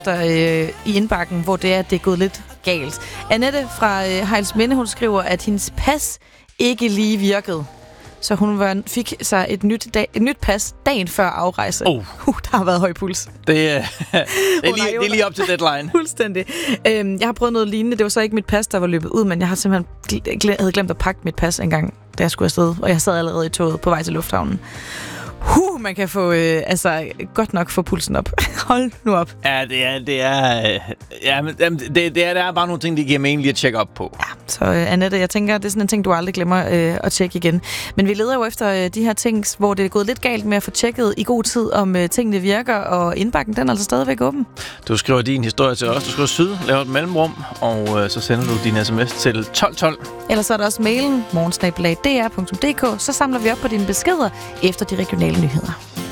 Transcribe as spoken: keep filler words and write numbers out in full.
der, øh, i indbakken, hvor det er, det er gået lidt galt. Annette fra øh, Hejlsminde, hun skriver, at hendes pas ikke lige virkede. Så hun var, fik sig et nyt, dag, et nyt pas dagen før afrejse. Oh. Uh, der har været høj puls. Det, øh, det, er, lige, det er lige op til deadline. Fuldstændig. Øhm, jeg har prøvet noget lignende. Det var så ikke mit pas, der var løbet ud, men jeg har simpelthen gl- havde glemt at pakke mit pas en gang, da jeg skulle afsted. Og jeg sad allerede i toget på vej til lufthavnen. Huh, man kan få, øh, altså, godt nok få pulsen op. Hold nu op. Ja, det er, det er, øh, ja, men, det, det, er, det er bare nogle ting, de giver mening lige at tjekke op på. Ja, så øh, Annette, jeg tænker, det er sådan en ting, du aldrig glemmer øh, at tjekke igen. Men vi leder jo efter øh, de her ting, hvor det er gået lidt galt med at få tjekket i god tid, om øh, tingene virker, og indbakken, den er altså stadigvæk åben. Du skriver din historie til os. Du skriver syd, laver et mellemrum, og øh, så sender du din sms til tolv tolv. Ellers så er der også mailen morgensnabelag punktum d r punktum d k. Så samler vi op på dine beskeder efter de regionale nyheder.